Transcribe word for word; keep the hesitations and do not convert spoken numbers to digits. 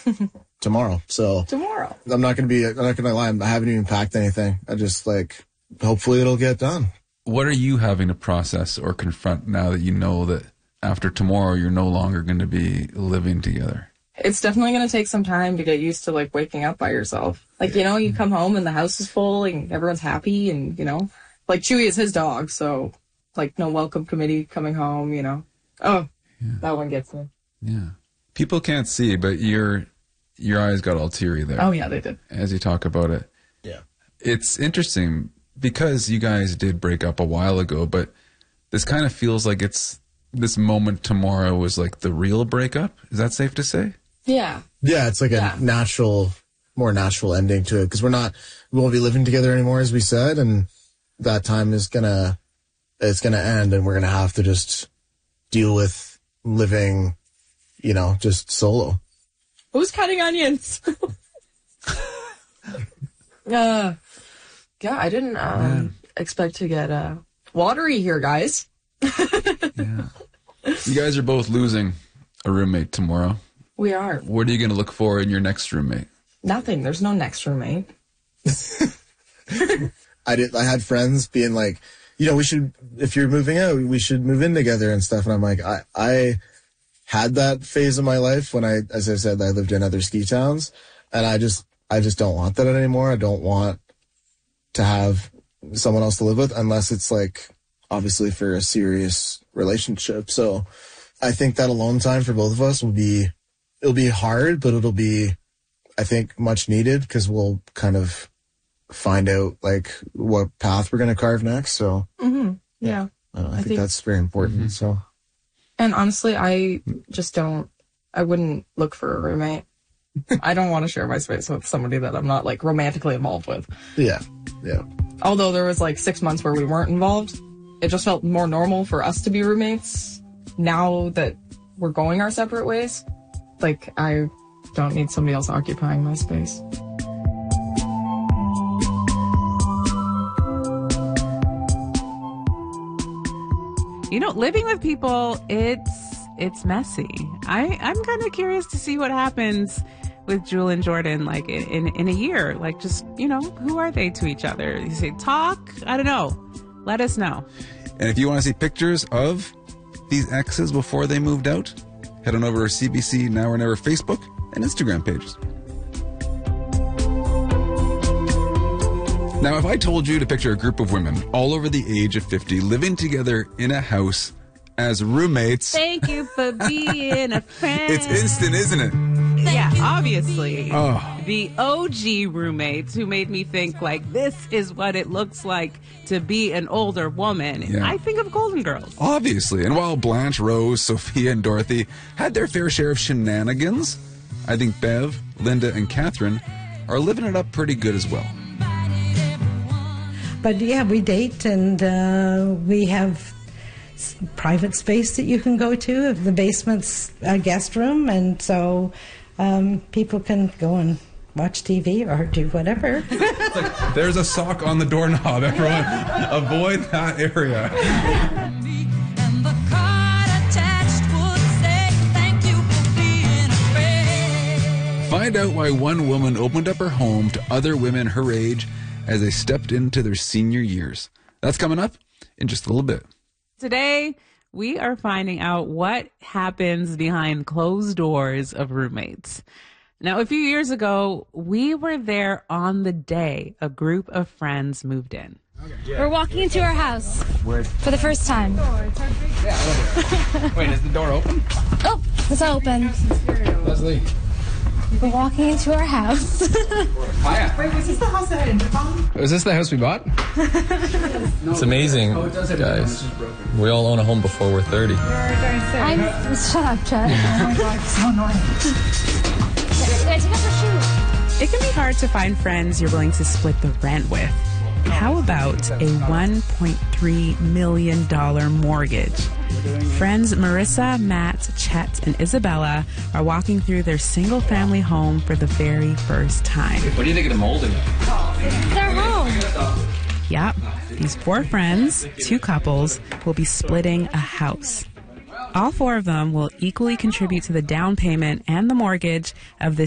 tomorrow. So tomorrow. I'm not going to be, I'm not going to lie. I haven't even packed anything. I just like, hopefully it'll get done. What are you having to process or confront now that you know that after tomorrow you're no longer going to be living together? It's definitely going to take some time to get used to, like, waking up by yourself. Like, you know, you come home and the house is full and everyone's happy and, you know, like, Chewy is his dog, so, like, no welcome committee coming home, you know. Oh, yeah. That one gets me. Yeah. People can't see, but your your eyes got all teary there. Oh, yeah, they did. As you talk about it. Yeah. It's interesting because you guys did break up a while ago, but this kind of feels like it's, this moment tomorrow was like the real breakup. Is that safe to say? Yeah. Yeah, it's like yeah. a natural, more natural ending to it because we're not, we won't be living together anymore, as we said, and that time is gonna, it's gonna end, and we're gonna have to just deal with living, you know, just solo. Who's cutting onions? uh, yeah, I didn't um, expect to get uh, watery here, guys. Yeah. You guys are both losing a roommate tomorrow. We are. What are you going to look for in your next roommate? Nothing. There's no next roommate. I did. I had friends being like, you know, we should, if you're moving out, we should move in together and stuff. And I'm like, I, I had that phase of my life when I, as I said, I lived in other ski towns, and I just, I just don't want that anymore. I don't want to have someone else to live with unless it's like, obviously for a serious relationship. So I think that alone time for both of us will be, it'll be hard, but it'll be, I think, much needed because we'll kind of find out like what path we're going to carve next. So mm-hmm. yeah, I, I, I think, think that's very important. Mm-hmm. So, and honestly, I just don't, I wouldn't look for a roommate. I don't want to share my space with somebody that I'm not like romantically involved with. Yeah. Yeah. Although there was like six months where we weren't involved. It just felt more normal for us to be roommates. Now that we're going our separate ways, like, I don't need somebody else occupying my space. You know, living with people, it's it's messy. I, I'm kind of curious to see what happens with Jewel and Jordan, like, in, in, in a year. Like, just, you know, who are they to each other? You say talk? I don't know. Let us know. And if you want to see pictures of these exes before they moved out, head on over to C B C Now or Never Facebook and Instagram pages. Now, if I told you to picture a group of women all over the age of fifty living together in a house as roommates... Thank you for being a friend. It's instant, isn't it? Yeah, obviously. Oh. The O G roommates who made me think, like, this is what it looks like to be an older woman. Yeah. I think of Golden Girls. Obviously. And while Blanche, Rose, Sophia, and Dorothy had their fair share of shenanigans, I think Bev, Linda, and Catherine are living it up pretty good as well. But yeah, we date, and uh, we have private space that you can go to. The basement's a guest room, and so um, people can go and watch T V or do whatever. It's like, there's a sock on the doorknob, everyone. Avoid that area. Find out why one woman opened up her home to other women her age as they stepped into their senior years. That's coming up in just a little bit. Today, we are finding out what happens behind closed doors of roommates. Now, a few years ago, we were there on the day a group of friends moved in. We're walking into our house for the first time. Wait, is the door open? Oh, it's open. Leslie. We're walking into our house. Hiya. Wait, was this the house that had intercom? Is this the house we bought? It's amazing, oh, it does have guys. We all own a home before we're thirty. I'm, shut up, Chad. Oh my God, so annoying. Guys, take off your shoes. It can be hard to find friends you're willing to split the rent with. How about a one point three million dollars mortgage? Friends Marissa, Matt, Chet, and Isabella are walking through their single-family home for the very first time. What do you think of the molding? They're home. Yep, these four friends, two couples, will be splitting a house. All four of them will equally contribute to the down payment and the mortgage of this